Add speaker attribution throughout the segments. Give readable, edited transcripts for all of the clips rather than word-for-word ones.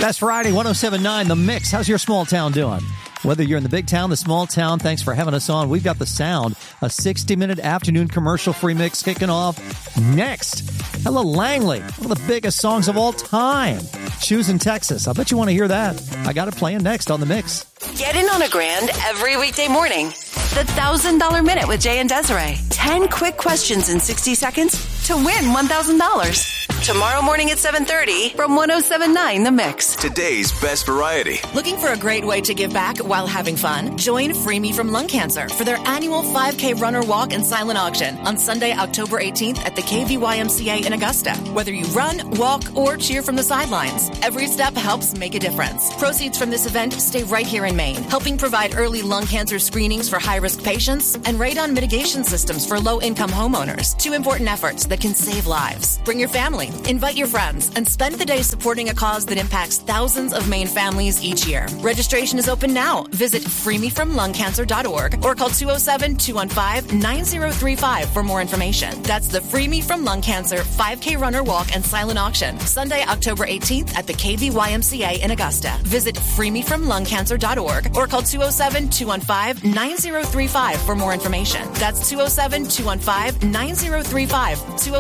Speaker 1: Best Variety 107.9 The Mix. How's your small town doing? Whether you're in the big town, the small town, thanks for having us on. We've got The Sound, a 60-minute afternoon commercial-free mix kicking off next. Ella Langley, one of the biggest songs of all time. Shoes in Texas. I bet you want to hear that. I got it playing next on The Mix.
Speaker 2: Get in on a grand every weekday morning. The $1,000 Minute with Jay and Desiree. 10 quick questions in 60 seconds to win $1,000. Tomorrow morning at 7:30 from 107.9 The Mix.
Speaker 3: Today's Best Variety.
Speaker 2: Looking for a great way to give back while having fun? Join Free Me from Lung Cancer for their annual 5K runner walk and silent auction on Sunday, October 18th at the KVYMCA in Augusta. Whether you run, walk, or cheer from the sidelines, every step helps make a difference. Proceeds from this event stay right here in Maine, helping provide early lung cancer screenings for high-risk patients and radon mitigation systems for low-income homeowners. Two important efforts that can save lives. Bring your family, invite your friends, and spend the day supporting a cause that impacts thousands of Maine families each year. Registration is open now. Visit freemefromlungcancer.org or call 207-215-9035 for more information. That's the Free Me from Lung Cancer 5K runner walk and silent auction, Sunday, October 18th at the KVYMCA in Augusta. Visit freemefromlungcancer.org or call 207-215-9035 for more information. That's 207-215-9035.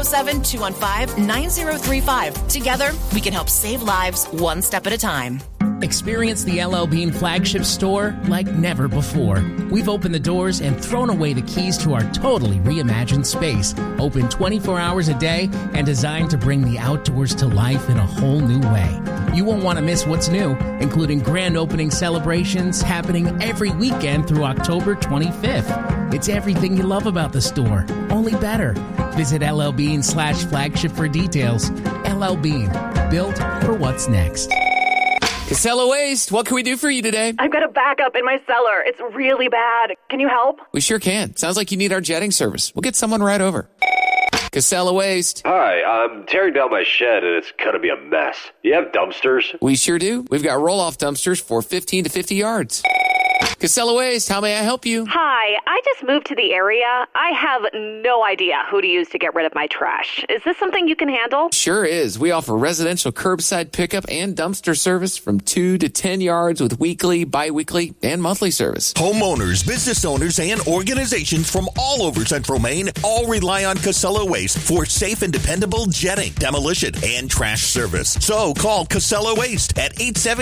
Speaker 2: 207-215-9035. Together, we can help save lives one step at a time.
Speaker 4: Experience the LL Bean flagship store like never before. We've opened the doors and thrown away the keys to our totally reimagined space, open 24 hours a day and designed to bring the outdoors to life in a whole new way. You won't want to miss what's new, including grand opening celebrations happening every weekend through October 25th. It's everything you love about the store, only better. Visit LL Bean/flagship for details. LL Bean, built for what's next.
Speaker 5: Casella Waste, what can we do for you today?
Speaker 6: I've got a backup in my cellar. It's really bad. Can you help?
Speaker 5: We sure can. Sounds like you need our jetting service. We'll get someone right over. Casella Waste.
Speaker 7: Hi, I'm tearing down my shed and it's going to be a mess. You have dumpsters?
Speaker 5: We sure do. We've got roll-off dumpsters for 15 to 50 yards. Casella Waste, how may I help you?
Speaker 6: Hi, I just moved to the area. I have no idea who to use to get rid of my trash. Is this something you can handle?
Speaker 5: Sure is. We offer residential curbside pickup and dumpster service from 2 to 10 yards with weekly, bi-weekly, and monthly service.
Speaker 8: Homeowners, business owners, and organizations from all over Central Maine all rely on Casella Waste for safe and dependable jetting, demolition, and trash service. So call Casella Waste at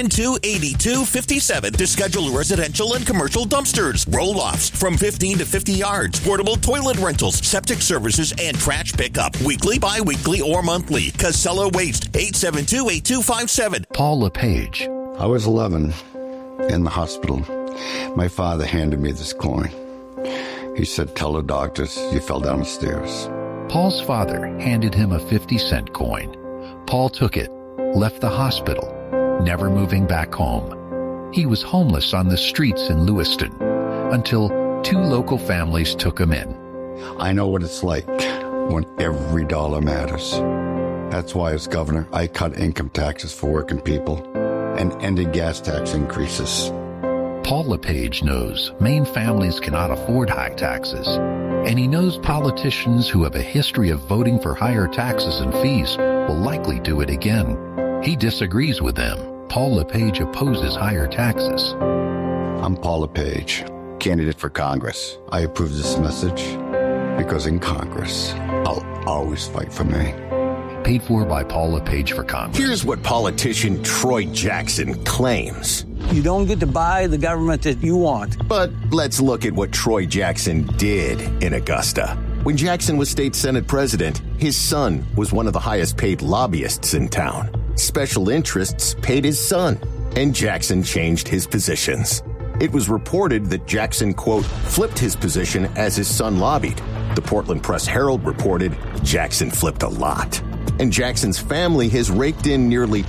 Speaker 8: 872-8257 to schedule residential and commercial dumpsters, roll-offs from 15 to 50 yards, portable toilet rentals, septic services, and trash pickup, weekly, bi-weekly, or monthly. Casella Waste, 872-8257.
Speaker 9: Paul LePage. I was 11 in the hospital. My father handed me this coin. He said, "Tell the doctors you fell down the stairs." Paul's father handed him a 50-cent coin. Paul took it, left the hospital, never moving back home. He was homeless on the streets in Lewiston until two local families took him in. I know what it's like when every dollar matters. That's why as governor, I cut income taxes for working people and ended gas tax increases. Paul LePage knows Maine families cannot afford high taxes, and he knows politicians who have a history of voting for higher taxes and fees will likely do it again. He disagrees with them. Paul LePage opposes higher taxes. I'm Paul LePage, candidate for Congress. I approve this message because in Congress, I'll always fight for Maine. Paid for by Paul LePage for Congress.
Speaker 3: Here's what politician Troy Jackson claims.
Speaker 10: You don't get to buy the government that you want.
Speaker 3: But let's look at what Troy Jackson did in Augusta. When Jackson was state Senate president, his son was one of the highest paid lobbyists in town. Special interests paid his son, and Jackson changed his positions. It was reported that Jackson, quote, flipped his position as his son lobbied. The Portland Press-Herald reported Jackson flipped a lot. And Jackson's family has raked in nearly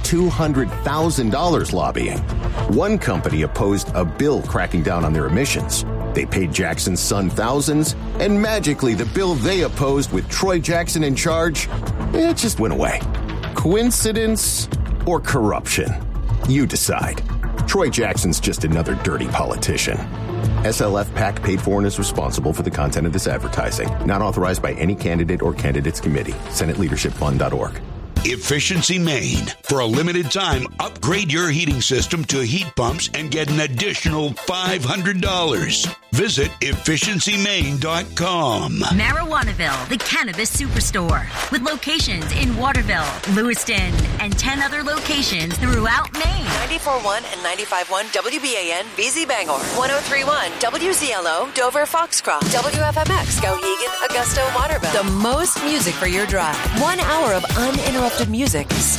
Speaker 3: $200,000 lobbying. One company opposed a bill cracking down on their emissions. They paid Jackson's son thousands, and magically the bill they opposed with Troy Jackson in charge, it just went away. Coincidence or corruption? You decide. Troy Jackson's just another dirty politician. SLF PAC paid for and is responsible for the content of this advertising. Not authorized by any candidate or candidates committee. SenateLeadershipFund.org.
Speaker 11: Efficiency Maine. For a limited time, upgrade your heating system to heat pumps and get an additional $500. Visit efficiencymaine.com.
Speaker 12: Marijuanaville, the cannabis superstore, with locations in Waterville, Lewiston, and 10 other locations throughout Maine.
Speaker 13: 94.1 and 95.1 WBAN, BZ Bangor. 103.1 WZLO, Dover, Foxcroft. WFMX, Skowhegan, Augusta, Waterville. The most music for your drive. 1 hour of uninterrupted music.